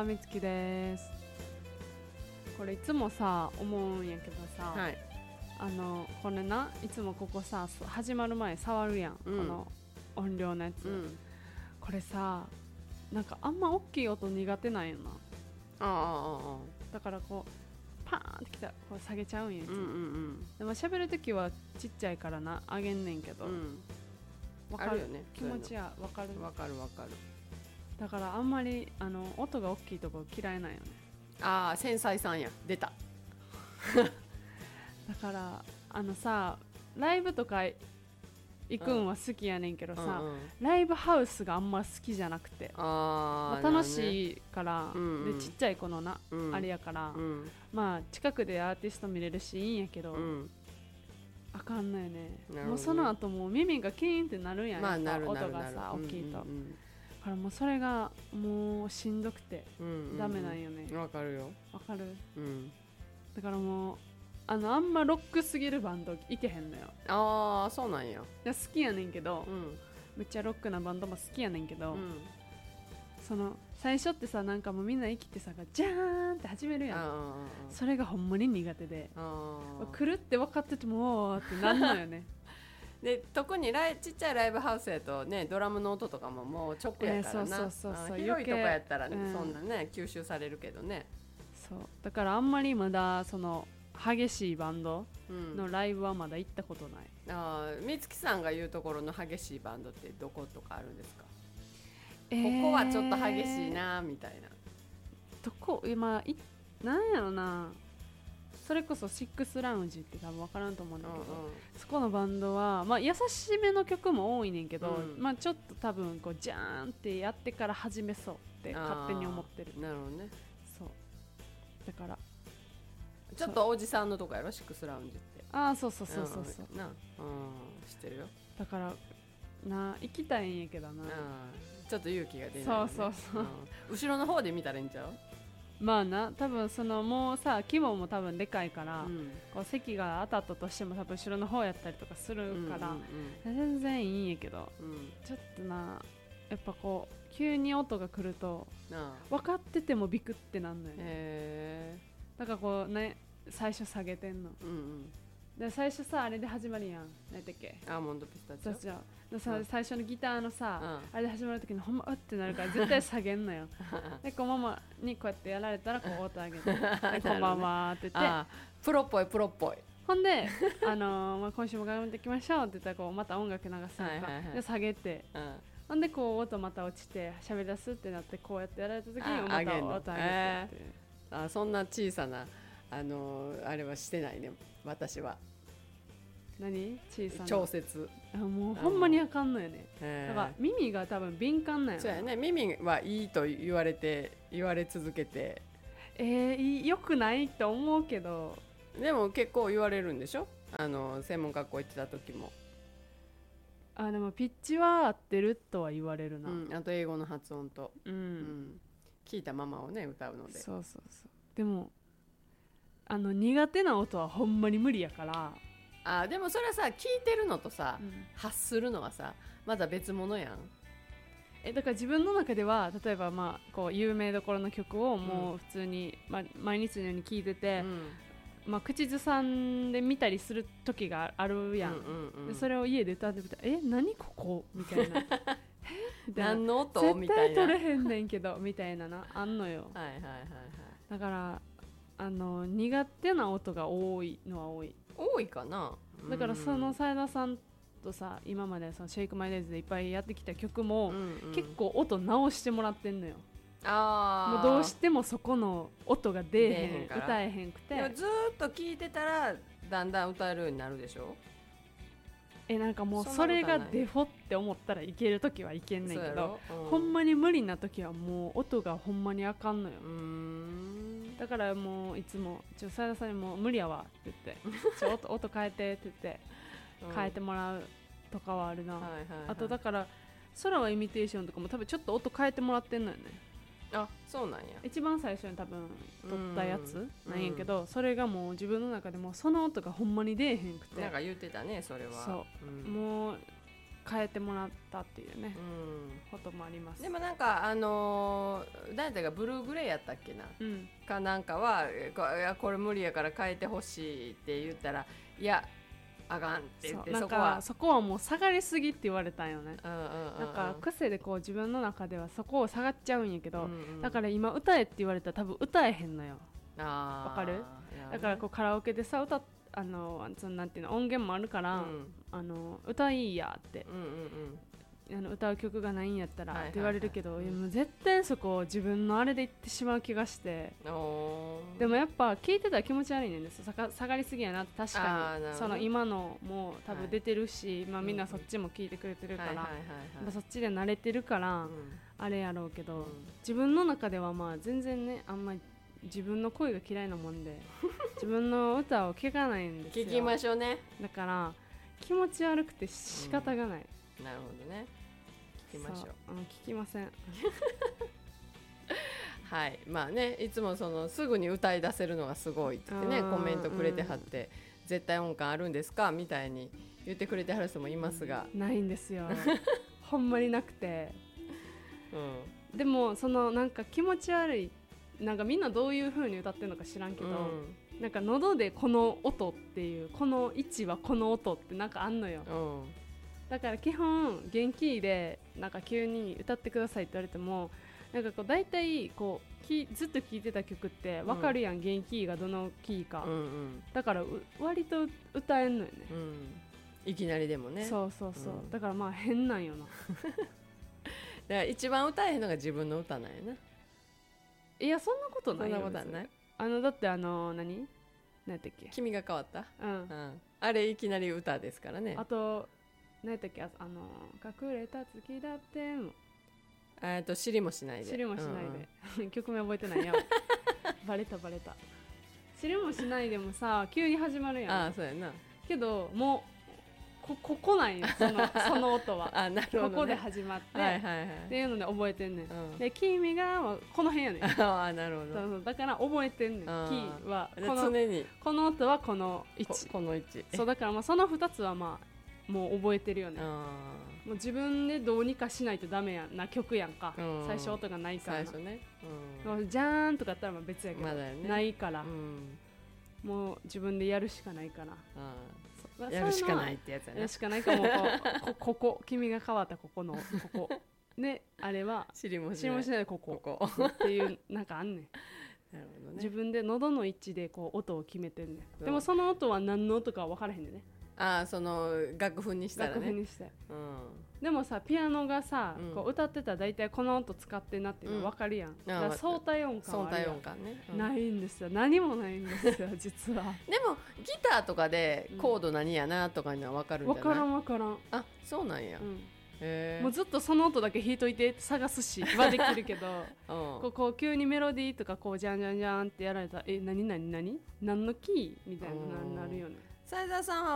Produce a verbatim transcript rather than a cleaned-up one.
は、みつきです。これいつもさ思うんやけどさ、 はい、 あのこれないつもここさ始まる前触るやん、 うん、 この音量のやつ、 うん、 これさなんかあんま大きい音苦手なんやな。 ああああだからこうパーンってきたらこう下げちゃうんや、いつも、 うんうんうんでも喋るときはちっちゃいからな上げんねんけど、 うん、 わかるあるよね、 気持ちやわかる。 わかるわかる。 だからあんまりあの音が大きいとこ嫌いなんよね。 ああ繊細さんや出ただからあのさライブとか行くんは好きやねんけどさ、 うんうん、 ライブハウスがあんま好きじゃなくて、 あ、 まあ、楽しいから、 うんうん、 でちっちゃい子のな、うん、あれやから、うん、まあ近くでアーティスト見れるしいいんやけど、うん、あかんのよね。もうその後もう耳がキーンってなるんやん、まあ、なる音がさ大きいと、うんうんうん、だからもうそれがもうしんどくて、うんうんうん、ダメなんよね。 わかるよ、 わかる、 うん、 だからもうあのあんまロックすぎるバンドいけへんのよ。 ああそうなんや。 好きやねんけど、 うん、 めっちゃロックなバンドも好きやねんけど、 うん、 その最初ってさなんかもうみんな生きてさジャーンって始めるやん。それがほんまに苦手で、来るって分かっててもおーってなんのよねで特にライちっちゃいライブハウスやとねドラムの音とかももう直やからな、えー、そうそうそうそう、広いとこやったら、ね、うん、そんなね吸収されるけどね。 そうだからあんまりまだその激しいバンドのライブはまだ行ったことない、 うん、あ美月さんが言うところの激しいバンドってどことかあるんですか？えー、ここはちょっと激しいなみたいなどこ今いなんやろな。それこそシックスラウンジって多分分からんと思うんだけど、うんうん、そこのバンドは、まあ、優しめの曲も多いねんけど、うん、まあ、ちょっと多分こうジャーンってやってから始めそうって勝手に思ってる。 なるほどね。 そうだからちょっとおじさんのとこやろシックスラウンジって。 ああそうそうそうそうそう、 うん、な、うん、知ってるよ。 だからな行きたいんやけどな、 ちょっと勇気が出ない、ね、 そうそうそう、うん、 後ろの方で見たらいいんちゃう？ まあな多分そのもうさ規模も多分でかいから、うん、こう席が当たったとしても多分後ろの方やったりとかするから、うんうんうん、全然いいんやけど、うん、ちょっとなやっぱこう急に音が来ると分かっててもビクってなんのよね。へー、だからこうね最初下げてんの、うんうん、で最初さあれで始まるやん、何だっけ、 アーモンドピスタチオ。 そうでさ、うん、最初のギターのさ、うん、あれで始まる時にほんまうってなるから絶対下げんのよでこうママにこうやってやられたらこう音上げてでこんばんはって言ってプロっぽいプロっぽい。 ほんで、あのーまあ、今週も頑張っていきましょうって言ったらこうまた音楽流すのか、はいはいはい、で下げて、うん、ほんでこう音また落ちて喋り出すってなってこうやってやられた時にまた音上げてって、 えー、あそんな小さなあのー、あれはしてないね私は。 何小さな調節、 あもうほんまにあかんのよね。だから耳が多分敏感なんやろ。 そうやね、耳はいいと言われて言われ続けて、 えー、よくないと思うけどでも結構言われるんでしょ、あの専門学校行ってた時も。 あでもピッチは合ってるとは言われるな、 うん、あと英語の発音と、 うんうん、 聞いたままをね歌うので。 そうそうそう。でもあの苦手な音はほんまに無理やから。 あでもそれはさ聞いてるのとさ、うん、発するのはさまだ別物やん。 えだから自分の中では例えば、まあ、こう有名どころの曲をもう普通に、うんまあ、毎日のように聴いてて、うんまあ、口ずさんで見たりする時があるやん、うんうんうん、でそれを家で歌ってみたらえ何ここみたいなえ何の音みたいな絶対取れへんねんけどみたいななあんのよ。 はいはいはいはい。 だからあの苦手な音が多いのは多い多いかな。 だからその斉田さんとさ今までそのシェイクマイデイズでいっぱいやってきた曲も、うんうん、結構音直してもらってんのよ。あもうどうしてもそこの音が出えへん歌えへんくて。 でもずっと聴いてたらだんだん歌えるようになるでしょ。 えなんかもうそれがデフォって思ったらいけるときはいけんねんけど、うん、ほんまに無理なときはもう音がほんまにあかんのよ。うーんだからもういつもちょ斉田さんにも無理やわって言ってちょ 音, 音変えてって言って変えてもらうとかはあるな、うんはいはいはい、あとだから空はイミテーションとかも多分ちょっと音変えてもらってんのよね。 あそうなんや。 一番最初に多分撮ったやつなんやけど、うん、それがもう自分の中でもその音がほんまに出えへんくて。 なんか言ってたねそれは。 そう、うん、もう変えてもらったっていうね、うん、こともあります。 でもなんかあのー、誰だかブルーグレイやったっけな、うん、かなんかはいやこれ無理やから変えてほしいって言ったらいやあかんって言って、 そ, そこはそこはもう下がりすぎって言われたんよね、うんうんうんうん、なんか癖でこう自分の中ではそこを下がっちゃうんやけど、うんうん、だから今歌えって言われたら多分歌えへんのよ。あわかる？だからこうカラオケでさ歌っあのそのなんていうの音源もあるから、うん、あの歌いいやって、うんうんうん、あの歌う曲がないんやったらって言われるけど、はいはいはい、もう絶対そこを自分のあれで言ってしまう気がして、うん、でもやっぱ聞いてたら気持ち悪いねんですよ。下がりすぎやなって確かにその今のも多分出てるし、はいまあ、みんなそっちも聞いてくれてるから、うんうん、そっちで慣れてるから、うん、あれやろうけど、うん、自分の中ではまあ全然ねあんまり自分の声が嫌いなもんで自分の歌を聴かないんですよ。 聞きましょうね。 だから気持ち悪くて仕方がない、 うん、なるほどね。聞きましょう。 あの聞きませんはいまあねいつもそのすぐに歌い出せるのがすごいってねコメントくれてはって、うん、絶対音感あるんですかみたいに言ってくれてはる人もいますが、 ないんですよほんまになくて、うん、でもそのなんか気持ち悪いなんかみんなどういう風に歌ってるのか知らんけど、うん、なんか喉でこの音っていうこの位置はこの音ってなんかあんのよ、うん、だから基本元気でなんか急に歌ってくださいって言われてもなんかこう大体こうきずっと聴いてた曲って分かるやん、うん、元気がどのキーか、うんうん、だから割と歌えんのよね、 うん、いきなりでもね。 そうそうそう、うん、だからまあ変なんよなだから一番歌えへんのが自分の歌なんやな。 いやそんなことないよ。 そんなことはない。 あのだってあの何何やったっけ君が変わった、うんうん、あれいきなり歌ですからね。 あと何やったっけあの隠れた月だってもえっと知りもしないで知りもしないで、うんうん、曲名覚えてないよバレたバレた。知りもしないでもさ急に始まるやん。 あそうやな。 けどもうこ, ここなんよ そ, のその音はあなるほど、ね、 ここで始まって、はいはいはい、っていうので覚えてんねん、うん、で君がこの辺やねんあなるほど。 そうそうだから覚えてんねん。キーはこの常にこの音はこの位置こ, この位置そうだからまあそのふたつはまあもう覚えてるよね。もう自分でどうにかしないとダメやな曲やんか、うん、最初音がないから最初ね、 うん、じゃーんとかやったらまあ別やけど、まだよね、ないから、うん、もう自分でやるしかないから、 うん、やるしかないってやつやね。 やるしかないかもこ, ここ君が変わったここのここねあれは知りもしないでここここっていうなんかあんねんなるほど、ね、自分で喉の位置でこう音を決めてんねん。でもその音は何の音か分からへんねんね。 ああその楽譜にしたらね。 楽譜にして、うん、でもさピアノがさ、うん、こう歌ってたら大体この音使ってんなっていうの分かるやん、うん、だから相対音感はあるやん。相対音感ね、うん、ないんですよ。何もないんですよ実はでもギターとかでコード何やなとかには分かるんじゃない？ 分からん分からん。 あそうなんや、うんへもうずっとその音だけ弾いといて探すしはできるけど、うん、こうこう急にメロディーとかこうジャンジャンジャンってやられたらえ何何何何のキーみたいなのになるよね。 斉田さんは